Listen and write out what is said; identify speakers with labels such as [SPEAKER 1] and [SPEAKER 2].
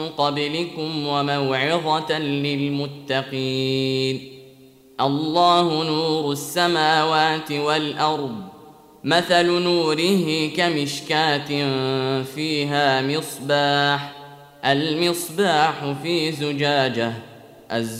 [SPEAKER 1] قبلكم وموعظة للمتقين. الله نور السماوات والأرض، مثل نوره كمشكاة فيها مصباح، المصباح في زجاجة،